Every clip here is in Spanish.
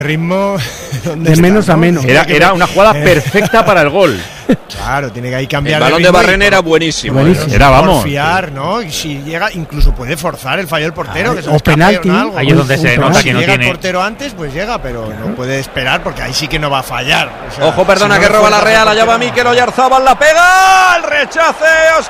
ritmo de menos a menos. Era una jugada perfecta para el gol. Claro, tiene que ahí cambiar el balón de Barren era buenísimo. Era, vamos. Porfiar, ¿no? Y si llega, incluso puede forzar el fallo del portero. Que o penalti. Ahí es donde se nota que no llega tiene. el portero antes, pues llega, pero no puede esperar porque ahí sí que no va a fallar. O sea, ojo, perdona, si no que roba la Real, allá va Mikel Oyarzabal, la pega, el rechace,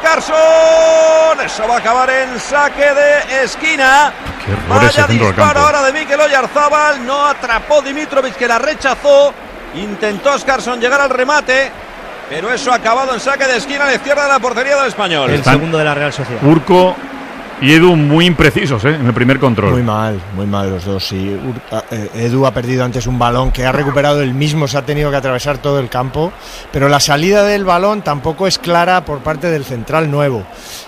Óscarson. Eso va a acabar en saque de esquina. Vaya disparo ahora de Mikel Oyarzabal, no atrapó Dimitrovic, que la rechazó. Intentó Óscarson llegar al remate, pero eso ha acabado en saque de esquina a la izquierda de la portería del Español. El segundo de la Real Sociedad. Urco y Edu muy imprecisos en el primer control. Muy mal los dos. Sí. Edu ha perdido antes un balón que ha recuperado él mismo, se ha tenido que atravesar todo el campo, pero la salida del balón tampoco es clara por parte del central nuevo,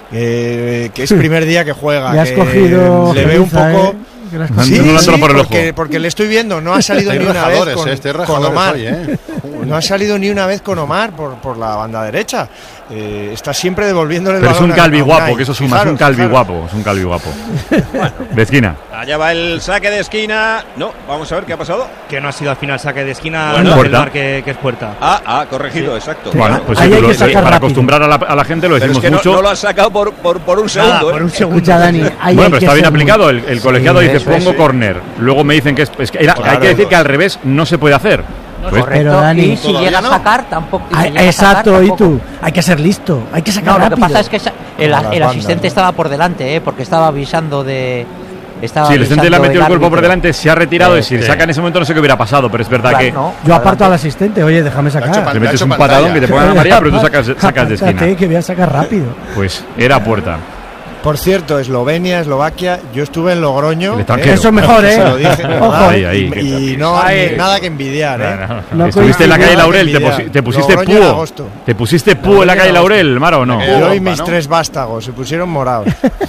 que es primer día que juega. Le has cogido, le ve un poco... Sí, porque le estoy viendo, no ha salido ni una vez con Omar. No ha salido ni una vez con Omar por la banda derecha. Está siempre devolviéndole el balón. Pero es un calvi guapo, que eso suma, es un calvi guapo. Bueno, de esquina. Allá va el saque de esquina. No, vamos a ver qué ha pasado. Que no ha sido al final saque de esquina, bueno, el mar que es puerta. Corregido, sí. Exacto. Bueno, pues sí, para acostumbrar a la gente lo decimos pero es que mucho. No lo ha sacado por un segundo. Por un segundo. Escucha, Dani, bueno, pero está bien aplicado. El colegiado dice pongo córner. Luego me dicen que hay que decir que al revés no se puede hacer. Pues, pero Dani, y si llega a sacar tampoco. Exacto, y tú, hay que ser listo, hay que sacar rápido. Lo que pasa es que el asistente estaba por delante, porque estaba avisando de. Sí, el asistente le ha metido el cuerpo por delante, se ha retirado y si le saca en ese momento no sé qué hubiera pasado, pero es verdad que. No, yo aparto al asistente, oye, déjame sacar. Le metes un patadón que te pongan amarilla, pero tú sacas de esquina. Que voy a sacar rápido. Pues era puerta. Por cierto, Eslovenia, Eslovaquia, yo estuve en Logroño. Eso es mejor, Se lo dije, ahí. Y no nada que envidiar, Estuviste en la calle Laurel, te pusiste púo. ¿Te pusiste púo en la calle Laurel, Mara, o no? Yo y mis 3 vástagos se pusieron morados.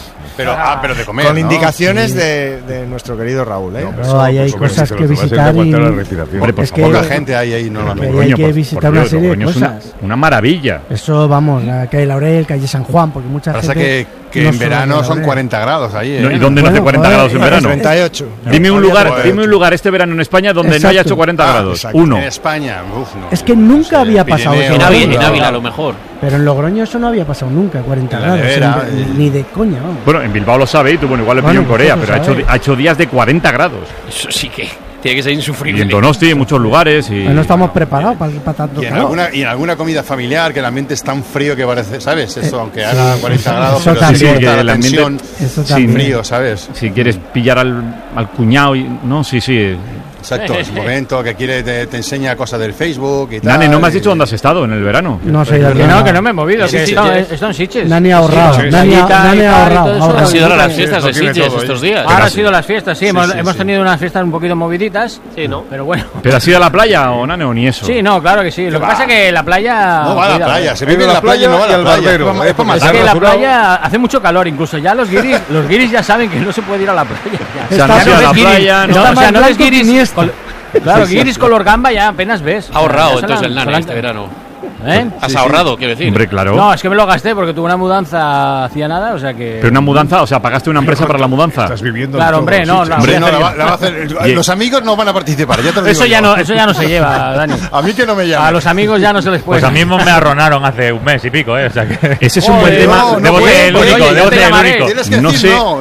Pero de comer, con indicaciones de nuestro querido Raúl, ahí hay cosas que visitar es que poca gente hay ahí normalmente. Hay que visitar una serie de cosas. Una maravilla. Eso, vamos, la calle Laurel, calle San Juan, porque mucha gente... Que en verano son 40 grados ahí. ¿Y dónde no hace 40 grados en verano? 38. Dime un lugar este verano en España donde no haya hecho 40 grados. Uno. En España, no. Es que nunca había pasado eso. En Ávila a lo mejor. Pero en Logroño eso no había pasado nunca, 40 grados. Ni de coña, vamos. Bueno, en Bilbao lo sabe y tú, igual lo pilló en Corea, pero ha hecho días de 40 grados. Eso sí que tiene que ser insufrible. Y en Donosti, en muchos lugares. Y no estamos preparados para tanto calor. Y en alguna comida familiar, que el ambiente es tan frío que parece, ¿sabes? Eso, aunque haga 40 grados, eso pero también, que el tensión sin frío, ¿sabes? Si quieres pillar al cuñado, sí. Exacto, es un momento que te enseña cosas del Facebook y tal. Nani, ¿no me has dicho dónde has estado en el verano? No sé, que no me he movido. Está en Sitges. Nani ha ahorrado. Nani ha ahorrado. Han sido las fiestas de Sitges estos días. Ahora han sido las fiestas, sí. Hemos tenido unas fiestas un poquito moviditas. Sí, ¿no? Pero bueno. ¿Pero has ido a la playa o Nani o ni eso? Sí, no, claro que sí. Lo que pasa es que la playa... No va a la playa. Se vive en la playa y no va a la playa. Es que la playa hace mucho calor incluso. Ya los guiris ya saben que no se puede ir a la playa. O sea, no has ido a la playa. O sea, no ves guiris... Claro, guiris color gamba ya apenas ves. Ha ahorrado entonces el Nani este verano. ¿Has ahorrado, quiero decir? Hombre, claro. No, es que me lo gasté porque tuve una mudanza hacía nada, o sea que... Pero una mudanza, o sea, pagaste una empresa para la mudanza. Estás viviendo claro, hombre, no, la va a hacer, los amigos no van a participar, ya te lo digo. Eso ya no se lleva, Dani. A mí que no me llama. A los amigos ya no se les puede. Pues a mí me arronaron hace un mes y pico, o sea que... Ese es un buen tema. Debo ser el único. No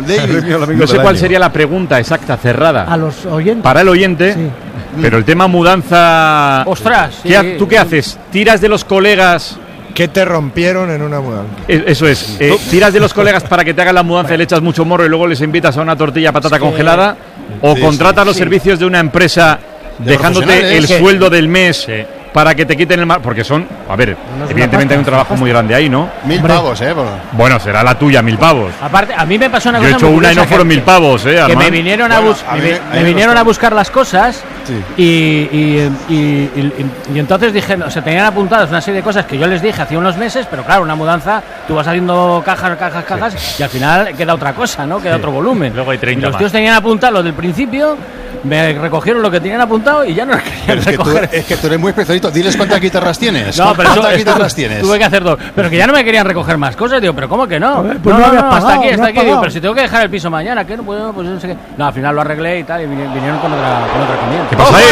sé cuál sería la pregunta exacta, cerrada. A los oyentes. Para el oyente... Pero el tema mudanza... ¡Ostras! ¿Tú qué haces? ¿Tiras de los colegas que te rompieron en una mudanza? Eso es. ¿Tiras de los colegas para que te hagan la mudanza y le echas mucho morro y luego les invitas a una tortilla patata congelada? ¿O contratas los servicios de una empresa dejándote el sueldo del mes para que te quiten el mar? Porque son... A ver, evidentemente hay un trabajo muy grande ahí, ¿no? 1.000 pavos, Bueno, será la tuya, 1.000 pavos. Aparte, a mí me pasó una cosa. Yo he hecho una y no fueron 1.000 pavos, que me vinieron a buscar las cosas y entonces dije, o sea, tenían apuntadas una serie de cosas que yo les dije hace unos meses, pero claro, una mudanza, tú vas haciendo cajas y al final queda otra cosa, ¿no? Queda otro volumen. Luego hay 30 y los tíos tenían apuntado lo del principio me recogieron lo que tenían apuntado y ya no querían recoger. Es que tú eres muy especialito. Diles cuántas guitarras tienes. No, pero ¿Cuántas guitarras tienes? Tuve que hacer 2. Pero que ya no me querían recoger más cosas. Digo, ¿pero cómo que no? Pues no, pagado, hasta aquí. Digo, pero si tengo que dejar el piso mañana, ¿qué? No, pues no sé qué. No, al final lo arreglé y tal, y vinieron con otra comida. ¿Qué pasa ahí?